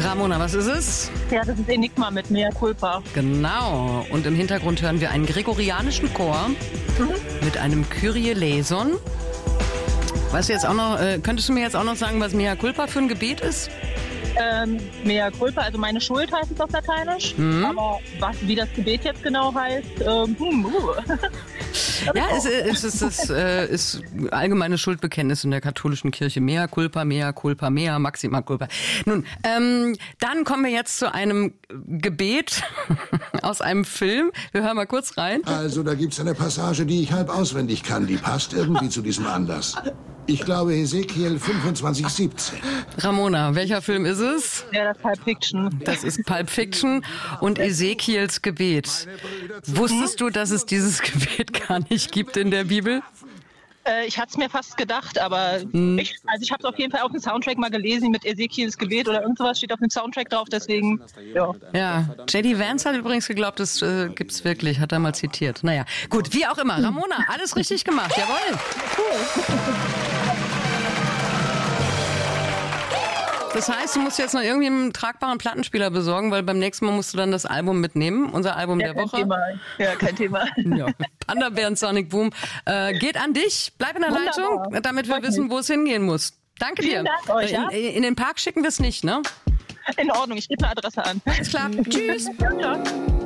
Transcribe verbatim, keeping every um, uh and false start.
Ramona, was ist es? Ja, das ist Enigma mit Mea Culpa. Genau. Und im Hintergrund hören wir einen gregorianischen Chor mhm. mit einem Kyrie eleison. Weißt du jetzt auch noch, äh, könntest du mir jetzt auch noch sagen, was Mea Culpa für ein Gebet ist? Ähm, Mea Culpa, also meine Schuld heißt es auf Lateinisch. Mhm. Aber was, wie das Gebet jetzt genau heißt, ähm, hm, uh. Ja, es, es, es, es äh, ist allgemeines Schuldbekenntnis in der katholischen Kirche. Mea culpa, mea culpa, mea maxima culpa. Nun, ähm, dann kommen wir jetzt zu einem Gebet aus einem Film. Wir hören mal kurz rein. Also, da gibt's eine Passage, die ich halb auswendig kann. Die passt irgendwie zu diesem Anlass. Ich glaube Hesekiel fünfundzwanzig siebzehn. Ramona, welcher Film ist es? Ja, das ist Pulp Fiction. Das ist Pulp Fiction und Ezekiels Gebet. Wusstest du, dass es dieses Gebet gar nicht gibt in der Bibel? Äh, ich hatte es mir fast gedacht, aber hm. ich, also ich habe es auf jeden Fall auf dem Soundtrack mal gelesen mit Ezekiels Gebet oder irgendwas steht auf dem Soundtrack drauf, deswegen, ja. Ja, J D Vance hat übrigens geglaubt, das äh, gibt's wirklich, hat er mal zitiert. Naja, gut, wie auch immer. Ramona, alles richtig gemacht, jawohl. Cool. Das heißt, du musst jetzt noch irgendwie einen tragbaren Plattenspieler besorgen, weil beim nächsten Mal musst du dann das Album mitnehmen, unser Album ja, der Woche. Thema. Ja, kein Thema. Ja. Panda Bear und Sonic Boom äh, geht an dich. Bleib in der Wunderbar. Leitung, damit wir Freut wissen, mich. wo es hingehen muss. Danke Vielen dir. Dank euch, ja? in, in den Park schicken wir es nicht, ne? In Ordnung, ich gebe eine Adresse an. Alles klar. Tschüss. Ja, ja.